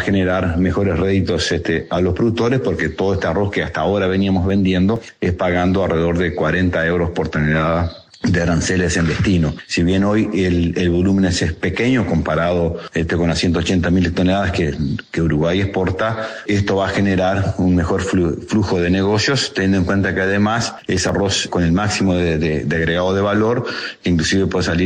generar mejores réditos a los productores, porque todo este arroz que hasta ahora veníamos vendiendo es pagando alrededor de 40 euros por tonelada de aranceles en destino. Si bien hoy el volumen es pequeño comparado con las 180.000 toneladas que Uruguay exporta, esto va a generar un mejor flujo de negocios, teniendo en cuenta que además es arroz con el máximo de agregado de valor, que inclusive puede salir